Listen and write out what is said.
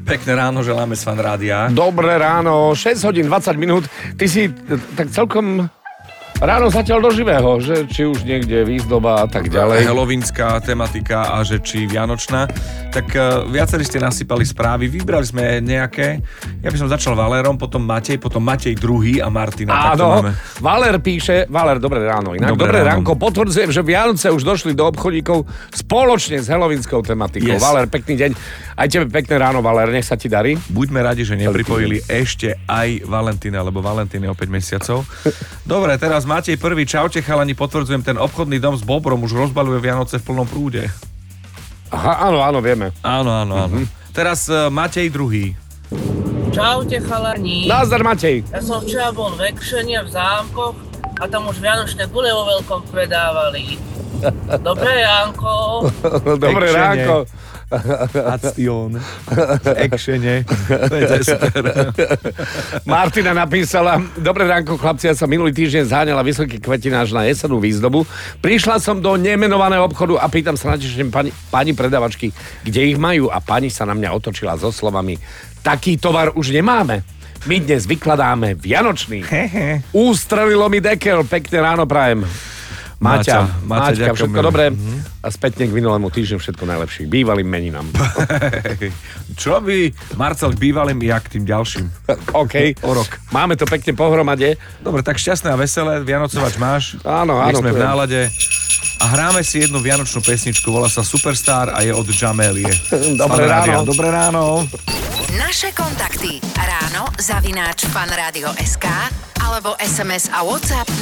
Pekné ráno želáme z Fan Rádia. Dobré ráno, 6 hodín 20 minút. Ty si tak celkom ráno zatiaľ do živého, že či už niekde výzdoba a tak ďalej. Halloweenská tematika a že či vianočná. Tak viacerí ste nasypali správy, vybrali sme nejaké. Ja by som začal Valérom, potom Matej druhý a Martina. Áno, Valer píše, dobré ráno. Inak dobré ránko, potvrdzujem, že Vianoce už došli do obchodíkov spoločne s halloweenskou tematikou. Yes. Valer, pekný deň. Aj tebe pekné ráno, Valer, nech sa ti darí. Buďme radi, že nepripojili ešte aj Valentína, lebo Valentín je o 5 mesiacov. Dobre, teraz Matej prvý, čaute chalani, potvrdzujem, ten obchodný dom s Bobrom už rozbaľuje Vianoce v plnom prúde. Aha, áno, vieme. Áno. Teraz Matej druhý. Čaute chalani. Nazdar, Matej. Ja som včera bol v Ekšene v Zámkoch a tam už vianočné gule vo veľkom predávali. Dobré ránko. Dobré ránko. Action. Ekšene. To je super. Martina napísala, dobré ránko chlapci, ja som minulý týždeň zháňala vysoké kvetináž na jesenú výzdobu. Prišla som do nemenovaného obchodu a pýtam sa natešením pani predavačky, kde ich majú, a pani sa na mňa otočila so slovami: taký tovar už nemáme. My dnes vykladáme vianočný. Ústrelilo mi dekel, pekné ráno prajem. Maťka, všetko dobré. A spätne k minulému týždňu všetko najlepšie. Bývalým meninám. Čo by Marcel k bývalým, ja k tým ďalším. OK. O rok. Máme to pekne pohromade. Dobre, tak šťastné a veselé. Vianocovač máš. Áno. Sme v nálade. A hráme si jednu vianočnú pesničku. Volá sa Superstar a je od Jamelie. Dobré ráno. Dobré ráno. Naše kontakty ráno @fanradio.sk alebo SMS a WhatsApp